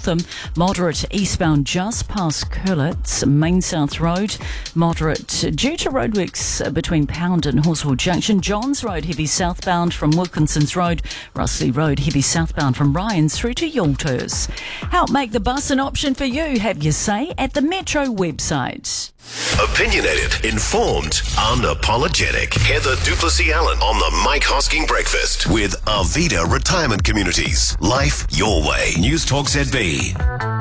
Waltham. Moderate eastbound just past Curlitz. Main South Road, moderate due to roadworks between Pound and Horsewell Junction. Johns Road, heavy southbound from Wilkinson's Road. Russley Road, heavy southbound from Ryans through to Yalters. Help make the bus an option for you. Have your say at the Metro website. Opinionated, informed, unapologetic. Heather Duplessis-Allen on the Mike Hosking Breakfast with Arvida Retirement Communities. Life your way. News Talk ZB.